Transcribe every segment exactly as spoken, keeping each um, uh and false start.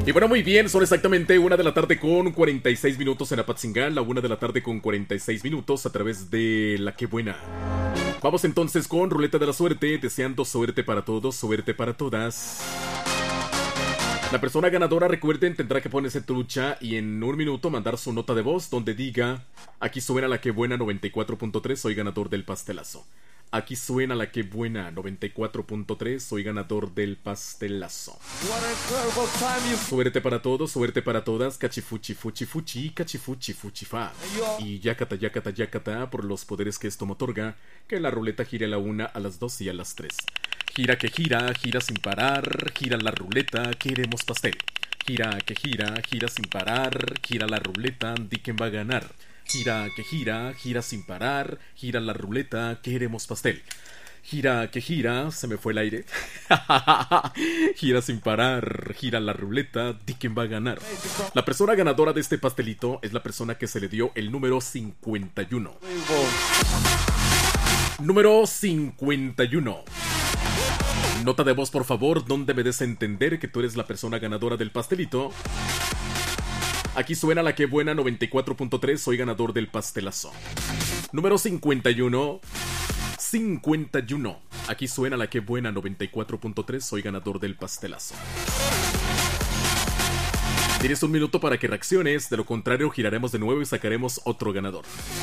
Y bueno, muy bien, son exactamente una de la tarde con cuarenta y seis minutos en Apatzingán, la una de la tarde con cuarenta y seis minutos a través de La Que Buena. Vamos entonces con Ruleta de la Suerte, deseando suerte para todos, suerte para todas. La persona ganadora, recuerden, tendrá que ponerse trucha y en un minuto mandar su nota de voz donde diga: aquí suena La Que Buena noventa y cuatro punto tres, soy ganador del pastelazo. Aquí suena La Que Buena noventa y cuatro punto tres, soy ganador del pastelazo. Suerte para todos, suerte para todas, cachifuchi fuchi fuchi, cachifuchi fuchi fa. Y yacata yacata yacata, por los poderes que esto me otorga, que la ruleta gire a la una, a las dos y a las tres. Gira que gira, gira sin parar, gira la ruleta, queremos pastel. Gira que gira, gira sin parar, gira la ruleta, di quién va a ganar. Gira que gira, gira sin parar, gira la ruleta, queremos pastel. Gira que gira, se me fue el aire. Gira sin parar, gira la ruleta, di quién va a ganar. La persona ganadora de este pastelito es la persona que se le dio el número cincuenta y uno. Número cincuenta y uno. Nota de voz, por favor, donde me des a entender que tú eres la persona ganadora del pastelito. Aquí suena La Que Buena noventa y cuatro punto tres, soy ganador del pastelazo. Número cincuenta y uno. cincuenta y uno. Aquí suena La Que Buena noventa y cuatro punto tres, soy ganador del pastelazo. Tienes un minuto para que reacciones, de lo contrario giraremos de nuevo y sacaremos otro ganador.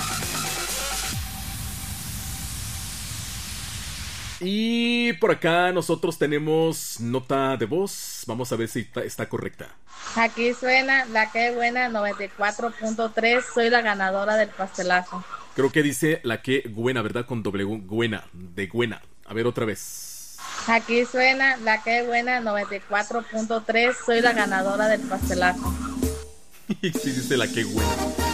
Y por acá nosotros tenemos nota de voz. Vamos a ver si está, está correcta. Aquí suena La Que Buena noventa y cuatro punto tres, soy la ganadora del pastelazo. Creo que dice La Que Buena, ¿verdad? Con doble Buena, de Buena. A ver otra vez. Aquí suena La Que Buena noventa y cuatro punto tres, soy la ganadora del pastelazo. Sí dice La Que Buena.